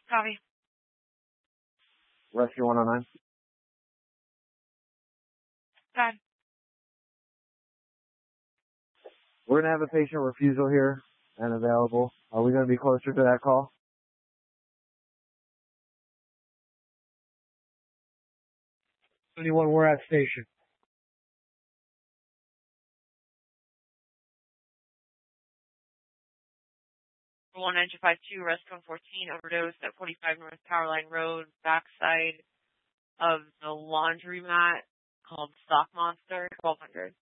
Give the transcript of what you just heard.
Copy. Rescue 109. Go ahead. We're going to have a patient refusal here and available. Are we going to be closer to that call? Anyone, we're at station. 19252, Rescue 114, overdose at 45 North Powerline Road, backside of the laundromat called Stock Monster, 1200.